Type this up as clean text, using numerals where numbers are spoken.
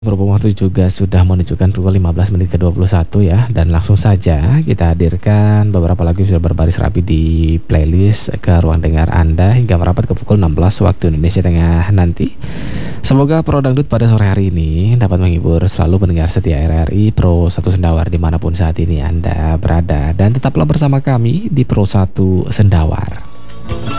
Berhubung waktu juga sudah menunjukkan pukul 15 menit ke 21 ya. Dan langsung saja kita hadirkan beberapa lagu yang sudah berbaris rapi di playlist ke ruang dengar Anda hingga merapat ke pukul 16 waktu Indonesia Tengah nanti. Semoga Pro Dangdut pada sore hari ini dapat menghibur selalu pendengar setia RRI Pro 1 Sendawar dimanapun saat ini Anda berada. Dan tetaplah bersama kami di Pro 1 Sendawar.